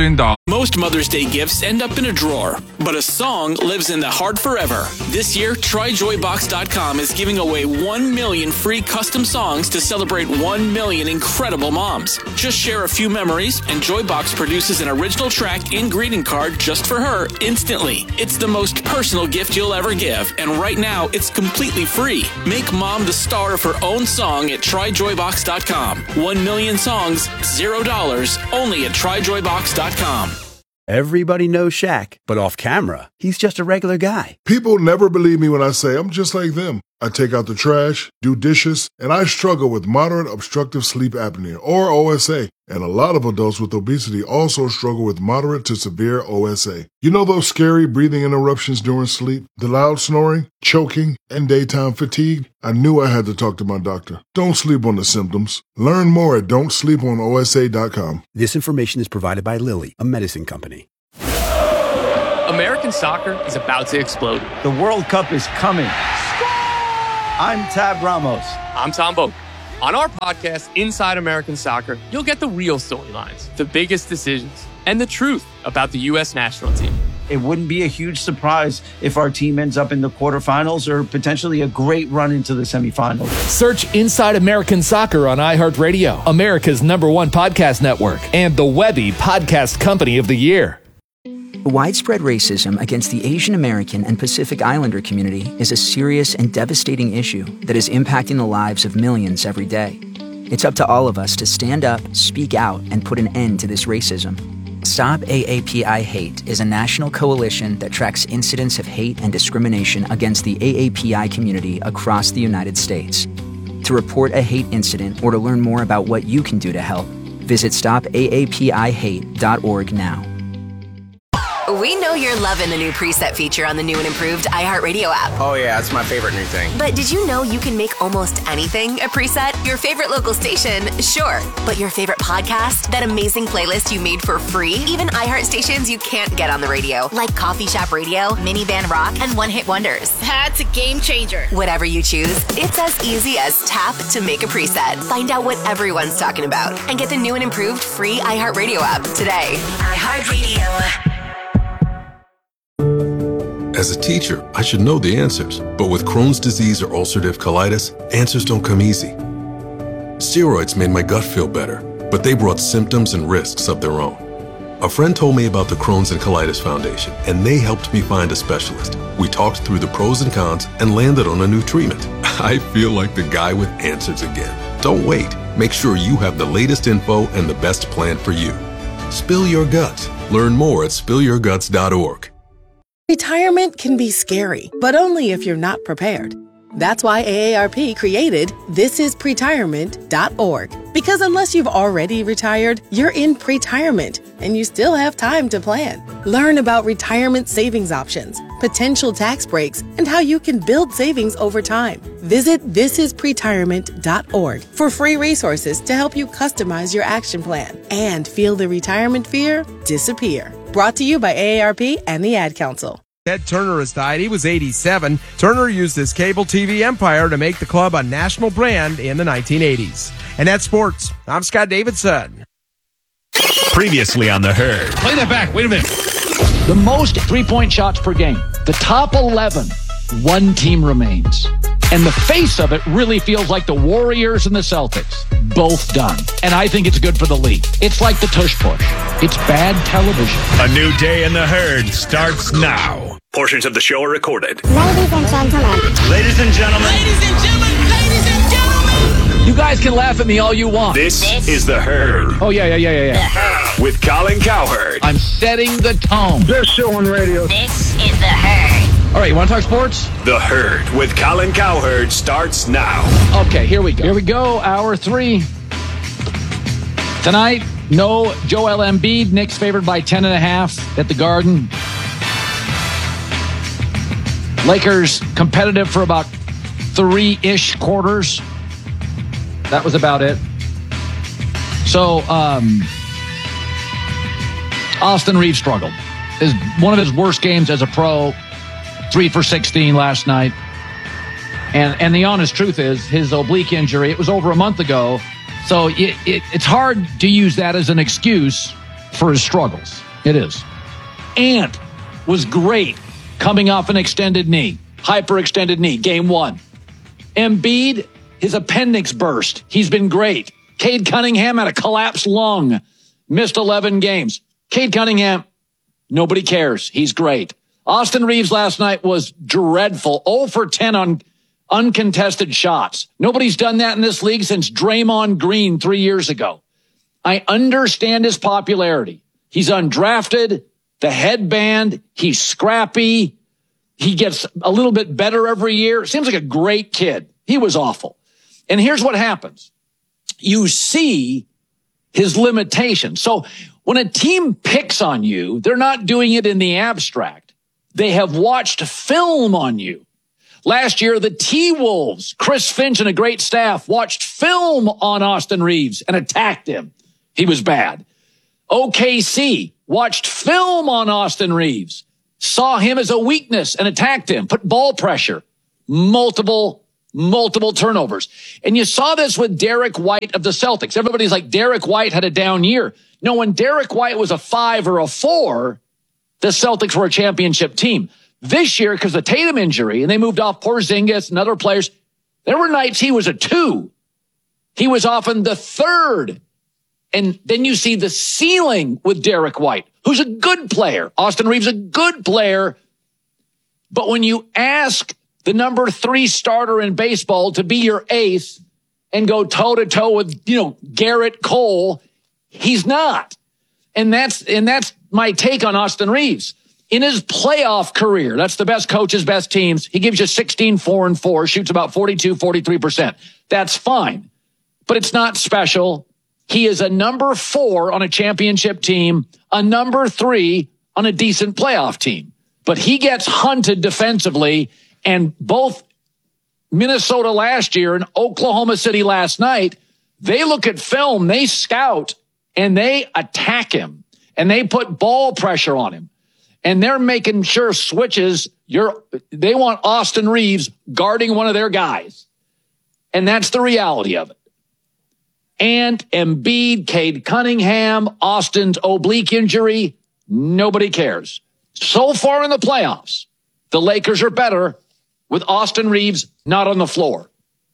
Most Mother's Day gifts end up in a drawer, but a song lives in the heart forever. This year, try joy box dot com is giving away one million free custom songs to celebrate one million incredible moms. Just share a few memories, and Joybox produces an original track and greeting card just for her instantly. It's the most personal gift you'll ever give, and right now, it's completely free. Make mom the star of her own song at try joy box dot com. One million songs, zero dollars, only at try joy box dot com. Everybody knows Shaq, but off camera, he's just a regular guy. People never believe me when I say I'm just like them. I take out the trash, do dishes, and I struggle with moderate obstructive sleep apnea, or O S A. And a lot of adults with obesity also struggle with moderate to severe O S A. You know those scary breathing interruptions during sleep, the loud snoring, choking, and daytime fatigue? I knew I had to talk to my doctor. Don't sleep on the symptoms. Learn more at don't sleep on O S A dot com. This information is provided by Lilly, a medicine company. American soccer is about to explode. The World Cup is coming. I'm Tab Ramos. I'm Tom Boak. On our podcast, Inside American Soccer, you'll get the real storylines, the biggest decisions, and the truth about the U S national team. It wouldn't be a huge surprise if our team ends up in the quarterfinals or potentially a great run into the semifinals. Search Inside American Soccer on iHeartRadio, America's number one podcast network, and the Webby Podcast Company of the Year. Widespread racism against the Asian American and Pacific Islander community is a serious and devastating issue that is impacting the lives of millions every day. It's up to all of us to stand up, speak out, and put an end to this racism. Stop A A P I Hate is a national coalition that tracks incidents of hate and discrimination against the A A P I community across the United States. To report a hate incident or to learn more about what you can do to help, visit stop A A P I hate dot org now. We know you're loving the new preset feature on the new and improved iHeartRadio app. Oh yeah, it's my favorite new thing. But did you know you can make almost anything a preset? Your favorite local station, sure. But your favorite podcast? That amazing playlist you made for free? Even iHeart stations you can't get on the radio, like Coffee Shop Radio, Minivan Rock, and One Hit Wonders. That's a game changer. Whatever you choose, it's as easy as tap to make a preset. Find out what everyone's talking about and get the new and improved free iHeartRadio app today. iHeartRadio. As a teacher, I should know the answers, but with Crohn's disease or ulcerative colitis, answers don't come easy. Steroids made my gut feel better, but they brought symptoms and risks of their own. A friend told me about the Crohn's and Colitis Foundation, and they helped me find a specialist. We talked through the pros and cons and landed on a new treatment. I feel like the guy with answers again. Don't wait. Make sure you have the latest info and the best plan for you. Spill your guts. Learn more at spill your guts dot org. Retirement can be scary, but only if you're not prepared. That's why A A R P created this is pretirement dot org. Because unless you've already retired, you're in pretirement, and you still have time to plan. Learn about retirement savings options, potential tax breaks, and how you can build savings over time. Visit this is pretirement dot org for free resources to help you customize your action plan and feel the retirement fear disappear. Brought to you by A A R P and the Ad Council. Ted Turner has died. He was eighty-seven. Turner used his cable T V empire to make the club a national brand in the nineteen eighties. And that's sports. I'm Scott Davidson. Previously on The Herd. Play that back. Wait a minute. The most three-point shots per game. The top eleven. One team remains. And the face of it really feels like the Warriors and the Celtics. Both done. And I think it's good for the league. It's like the tush push. It's bad television. A new day in The Herd starts now. Portions of the show are recorded. Ladies and gentlemen. Ladies and gentlemen. Ladies and gentlemen. Ladies and gentlemen. You guys can laugh at me all you want. This, this is The Herd. Oh, yeah, yeah, yeah, yeah, yeah. With Colin Cowherd. I'm setting the tone. Best show on radio. This is The Herd. All right, you want to talk sports? The Herd with Colin Cowherd starts now. Okay, here we go. Here we go, hour three. Tonight, no Joel Embiid. Knicks favored by ten and a half at the Garden. Lakers competitive for about three-ish quarters. That was about it. So, um, Austin Reeves struggled. Is one of his worst games as a pro. Three for sixteen last night. And and the honest truth is, his oblique injury, it was over a month ago. So it, it, it's hard to use that as an excuse for his struggles. It is. Ant was great coming off an extended knee, hyperextended knee, game one. Embiid, his appendix burst. He's been great. Cade Cunningham had a collapsed lung, missed eleven games. Cade Cunningham, nobody cares. He's great. Austin Reeves last night was dreadful. zero for ten on uncontested shots. Nobody's done that in this league since Draymond Green three years ago. I understand his popularity. He's undrafted, the headband, he's scrappy. He gets a little bit better every year. Seems like a great kid. He was awful. And here's what happens. You see his limitations. So when a team picks on you, they're not doing it in the abstract. They have watched film on you. Last year, the T-Wolves, Chris Finch and a great staff, watched film on Austin Reeves and attacked him. He was bad. O K C watched film on Austin Reeves, saw him as a weakness and attacked him, put ball pressure, multiple Multiple turnovers. And you saw this with Derek White of the Celtics. Everybody's like, Derek White had a down year. No, when Derek White was a five or a four, the Celtics were a championship team. This year, because of the Tatum injury, and they moved off Porzingis and other players, there were nights he was a two. He was often the third. And then you see the ceiling with Derek White, who's a good player. Austin Reeves, a good player. But when you ask the number three starter in baseball to be your ace and go toe to toe with, you know, Garrett Cole, he's not. And that's, and that's my take on Austin Reeves. In his playoff career, that's the best coaches, best teams. He gives you sixteen, four and four, shoots about forty-two, forty-three percent. That's fine, but it's not special. He is a number four on a championship team, a number three on a decent playoff team, but he gets hunted defensively. And both Minnesota last year and Oklahoma City last night, they look at film, they scout, and they attack him. And they put ball pressure on him. And they're making sure switches. You're, they want Austin Reeves guarding one of their guys. And that's the reality of it. And Embiid, Cade Cunningham, Austin's oblique injury, nobody cares. So far in the playoffs, the Lakers are better with Austin Reeves not on the floor.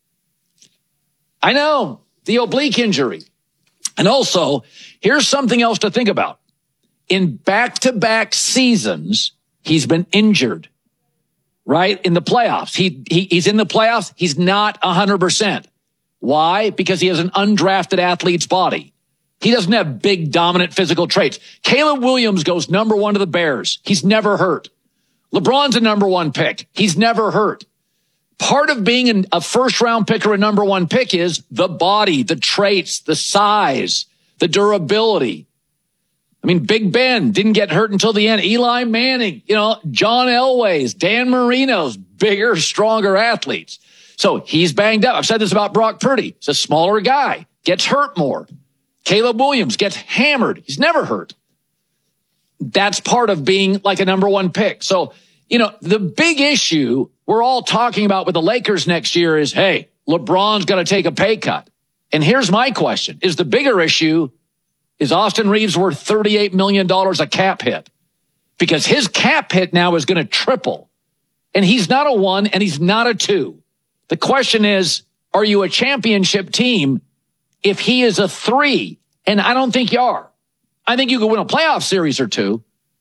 I know, the oblique injury. And also, here's something else to think about. In back-to-back seasons, he's been injured, right? In the playoffs. He, he he's in the playoffs. He's not one hundred percent. Why? Because he has an undrafted athlete's body. He doesn't have big, dominant physical traits. Caleb Williams goes number one to the Bears. He's never hurt. LeBron's a number one pick. He's never hurt. Part of being an, a first round pick or a number one pick is the body, the traits, the size, the durability. I mean, Big Ben didn't get hurt until the end. Eli Manning, you know, John Elway's, Dan Marino's bigger, stronger athletes. So he's banged up. I've said this about Brock Purdy. He's a smaller guy, gets hurt more. Caleb Williams gets hammered. He's never hurt. That's part of being like a number one pick. So, you know, the big issue we're all talking about with the Lakers next year is, hey, LeBron's going to take a pay cut. And here's my question. Is the bigger issue, is Austin Reeves worth thirty-eight million dollars a cap hit? Because his cap hit now is going to triple. And he's not a one and he's not a two. The question is, are you a championship team if he is a three? And I don't think you are. I think you could win a playoff series or two.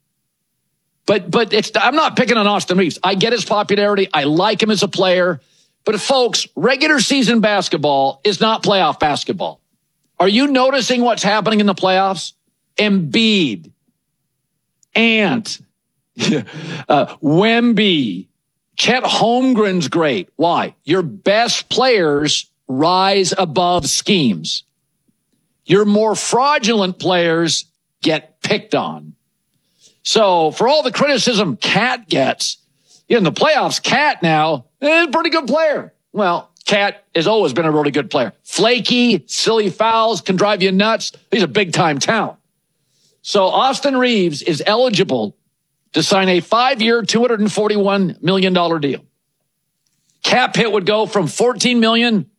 But but it's I'm not picking on Austin Reeves. I get his popularity. I like him as a player. But folks, regular season basketball is not playoff basketball. Are you noticing what's happening in the playoffs? Embiid, Ant, uh, Wemby, Chet Holmgren's great. Why? Your best players rise above schemes. Your more fraudulent players get picked on. So for all the criticism Cat gets, in the playoffs, Cat now is a pretty good player. Well, Cat has always been a really good player. Flaky, silly fouls, can drive you nuts. He's a big-time talent. So Austin Reeves is eligible to sign a five-year, two hundred forty-one million dollars deal. Cap hit would go from fourteen million dollars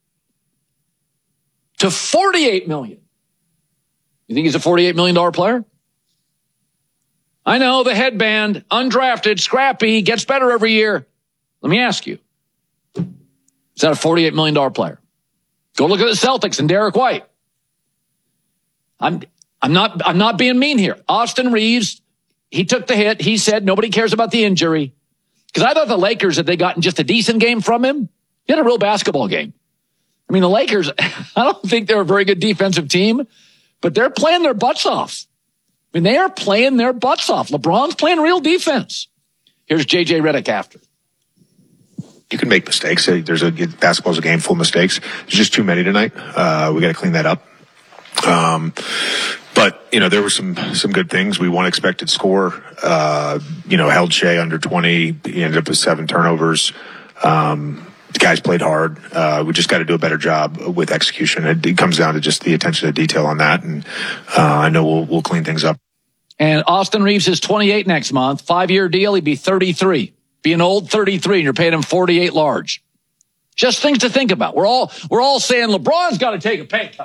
to forty-eight million dollars. You think he's a forty-eight million dollars player? I know, the headband, undrafted, scrappy, gets better every year. Let me ask you, is that a forty-eight million dollars player? Go look at the Celtics and Derek White. I'm I'm not I'm not being mean here. Austin Reeves, he took the hit. He said nobody cares about the injury. Because I thought the Lakers, if they gotten just a decent game from him, he had a real basketball game. I mean, the Lakers, I don't think they're a very good defensive team, but they're playing their butts off. I mean, they are playing their butts off. LeBron's playing real defense. Here's J J Redick after. You can make mistakes. There's a basketball's a game full of mistakes. There's just too many tonight. Uh, we got to clean that up. Um, but you know, there were some some good things. We won expected score. Uh, you know, held Shea under twenty. He ended up with seven turnovers. Um, the guys played hard. Uh, we just got to do a better job with execution. It, it comes down to just the attention to detail on that, and uh, I know we'll we'll clean things up. And Austin Reeves is twenty-eight next month. Five-year deal. He'd be thirty-three. Be an old thirty-three, and you're paying him forty-eight large. Just things to think about. We're all we're all saying LeBron's got to take a pay cut.